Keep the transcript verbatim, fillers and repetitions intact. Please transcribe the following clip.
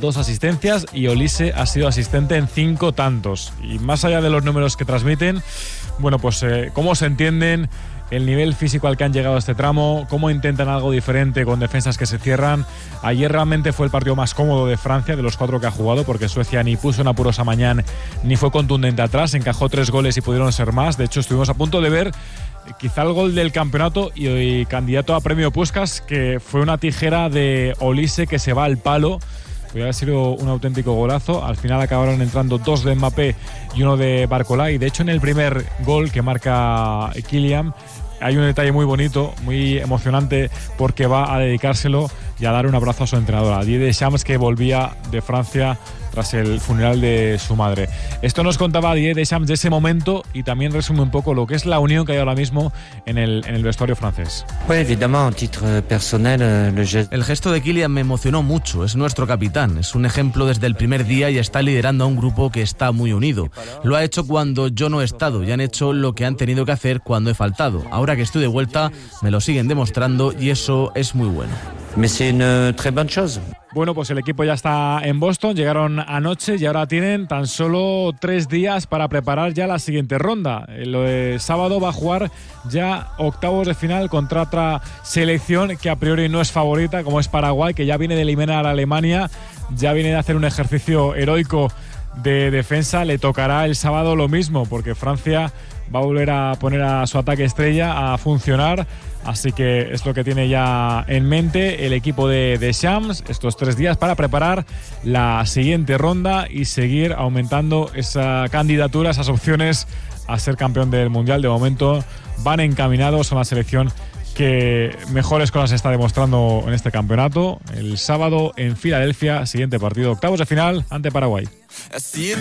dos asistencias y Olise ha sido asistente en cinco tantos. Y más allá de los números que transmiten, bueno, pues eh, cómo se entienden, el nivel físico al que han llegado a este tramo, cómo intentan algo diferente con defensas que se cierran. Ayer realmente fue el partido más cómodo de Francia, de los cuatro que ha jugado, porque Suecia ni puso en apuros a Mañán ni fue contundente atrás, encajó tres goles y pudieron ser más. De hecho, estuvimos a punto de ver quizá el gol del campeonato y, y candidato a premio Puskás, que fue una tijera de Olise que se va al palo. Podría haber sido un auténtico golazo. Al final acabaron entrando dos de Mbappé y uno de Barcola. Y de hecho, en el primer gol que marca Kylian, hay un detalle muy bonito, muy emocionante, porque va a dedicárselo y a dar un abrazo a su entrenadora, Didier Deschamps, que volvía de Francia tras el funeral de su madre. Esto nos contaba Didier Deschamps de ese momento y también resume un poco lo que es la unión que hay ahora mismo en el, en el vestuario francés. El gesto de Kylian me emocionó mucho, es nuestro capitán, es un ejemplo desde el primer día y está liderando a un grupo que está muy unido. Lo ha hecho cuando yo no he estado y han hecho lo que han tenido que hacer cuando he faltado. Ahora que estoy de vuelta me lo siguen demostrando y eso es muy bueno. Bueno, pues el equipo ya está en Boston, llegaron anoche y ahora tienen tan solo tres días para preparar ya la siguiente ronda. El sábado va a jugar ya octavos de final contra otra selección que a priori no es favorita, como es Paraguay, que ya viene de eliminar a Alemania, ya viene de hacer un ejercicio heroico de defensa. Le tocará el sábado lo mismo, porque Francia va a volver a poner a su ataque estrella a funcionar. Así que es lo que tiene ya en mente el equipo de Deschamps estos tres días para preparar la siguiente ronda y seguir aumentando esa candidatura, esas opciones a ser campeón del Mundial. De momento van encaminados a la selección que mejores cosas está demostrando en este campeonato. El sábado en Filadelfia, siguiente partido, octavos de final ante Paraguay.